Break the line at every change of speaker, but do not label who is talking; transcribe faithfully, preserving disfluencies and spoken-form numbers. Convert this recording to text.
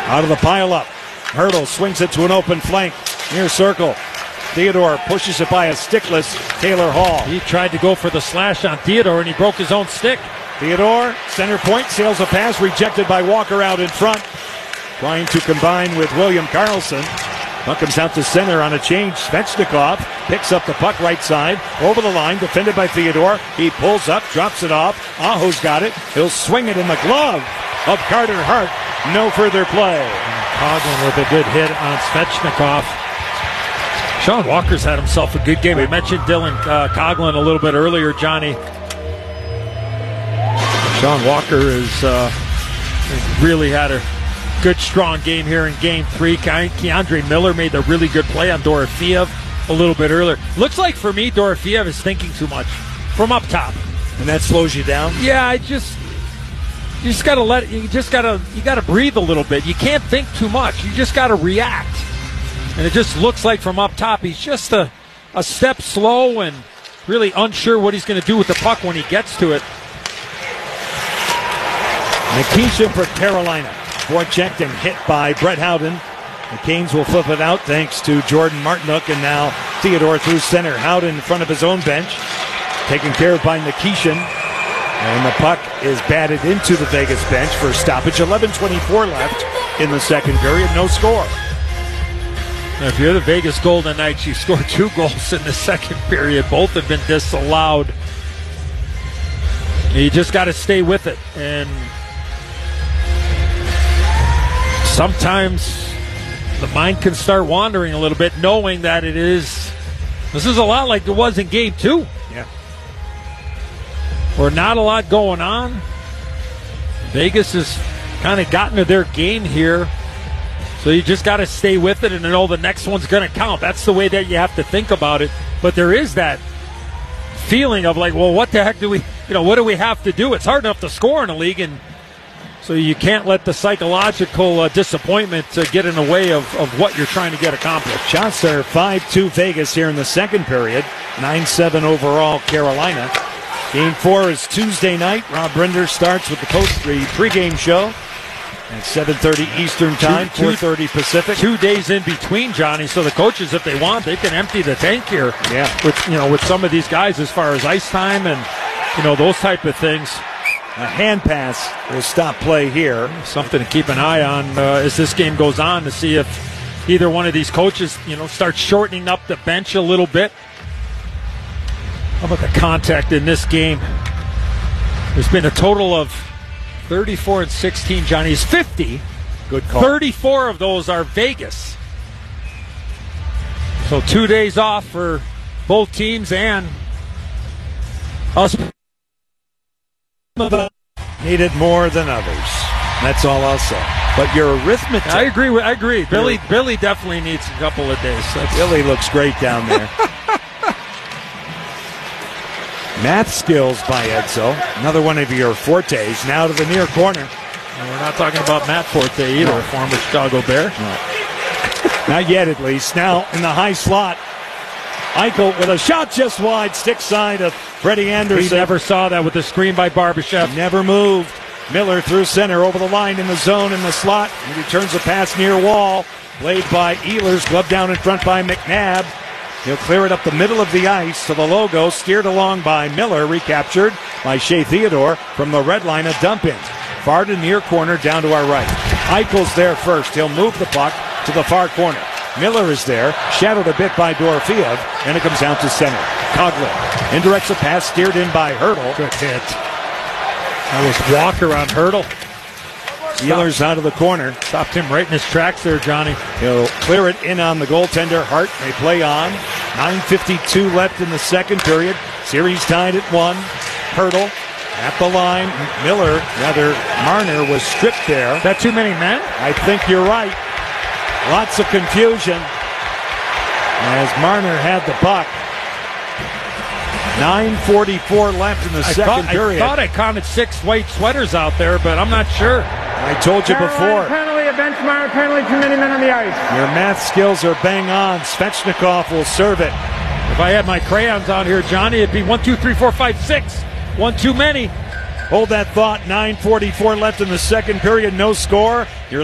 Out of the pile-up. Hurdle swings it to an open flank. Near circle. Theodore pushes it by a stickless Taylor Hall.
He tried to go for the slash on Theodore, and he broke his own stick.
Theodore, center point, sails a pass, rejected by Walker out in front. Trying to combine with William Carlson. Puck comes out to center on a change. Svechnikov picks up the puck right side. Over the line, defended by Theodore. He pulls up, drops it off. Aho's got it. He'll swing it in the glove of Carter Hart. No further play.
Coughlin with a good hit on Svechnikov. Sean Walker's had himself a good game. We mentioned Dylan uh, Coughlin a little bit earlier, Johnny. Sean Walker has uh, really had a good, strong game here in game three. Ke- Keandre Miller made a really good play on Dorofeev a little bit earlier. Looks like for me, Dorofeev is thinking too much from up top.
And that slows you down?
Yeah, I just... You just gotta let it, you just gotta you gotta breathe a little bit. You can't think too much. You just gotta react. And it just looks like from up top he's just a, a step slow and really unsure what he's gonna do with the puck when he gets to it.
Nikishin for Carolina. Forechecked and hit by Brett Howden. The Canes will flip it out thanks to Jordan Martinook, and now Theodore through center. Howden in front of his own bench. Taken care of by Nikishin. And the puck is batted into the Vegas bench for stoppage. eleven twenty-four left in the second period. No score.
Now, if you're the Vegas Golden Knights, you scored two goals in the second period. Both have been disallowed. You just got to stay with it. And sometimes the mind can start wandering a little bit, knowing that it is, this is a lot like it was in game two.
Yeah.
Where not a lot going on. Vegas has kind of gotten to their game here. So you just got to stay with it and know the next one's going to count. That's the way that you have to think about it. But there is that feeling of like, well, what the heck do we, you know, what do we have to do? It's hard enough to score in a league, and so you can't let the psychological uh, disappointment uh, get in the way of, of what you're trying to get accomplished.
Shots are five two Vegas here in the second period. nine seven overall Carolina. Game four is Tuesday night. Rob Brender starts with the post the pregame show at seven thirty Eastern time, four thirty Pacific.
Two days in between, Johnny. So the coaches, if they want, they can empty the tank here.
Yeah.
With you know, with some of these guys as far as ice time and you know those type of things.
A hand pass will stop play here.
Something to keep an eye on uh, as this game goes on to see if either one of these coaches, you know, starts shortening up the bench a little bit. How about the contact in this game? There's been a total of thirty-four and sixteen. Johnny's fifty.
Good call.
thirty-four of those are Vegas. So two days off for both teams and us.
Needed more than others. That's all I'll say. But your arithmetic.
I agree. With, I agree. Billy. Billy definitely needs a couple of days. That's,
Billy looks great down there. Math skills by Edzo. Another one of your fortes. Now to the near corner.
And we're not talking about Matt Forte either, no. Former Chicago Bear.
No. Not yet, at least. Now in the high slot. Eichel with a shot just wide, stick side of Freddie Anderson.
We never saw that with the screen by Barbashev.
Never moved. Miller through center, over the line in the zone in the slot. He returns a pass near wall. Played by Ehlers, glove down in front by McNabb. He'll clear it up the middle of the ice to the logo, steered along by Miller, recaptured by Shea Theodore from the red line, a dump in. Far to near corner, down to our right. Eichel's there first. He'll move the puck to the far corner. Miller is there, shadowed a bit by Dorofeev, and it comes down to center. Coughlin indirects a pass, steered in by Hurdle.
Good hit. That was Walker on Hurdle.
Ehlers out of the corner.
Stopped him right in his tracks there, Johnny.
He'll clear it in on the goaltender. Hart may play on. nine fifty-two left in the second period. Series tied at one. Hurdle at the line. Miller, rather, Marner was stripped there.
Is that too many men?
I think you're right. Lots of confusion as Marner had the puck. nine forty-four left in the
I
second
thought,
period.
I thought I counted six white sweaters out there, but I'm not sure.
I told you before.
Penalty, a benchmark penalty, too many men on the ice.
Your math skills are bang on. Svechnikov will serve it.
If I had my crayons on here, Johnny, it'd be one, two, three, four, five, six. One too many.
Hold that thought. nine forty-four left in the second period. No score. You're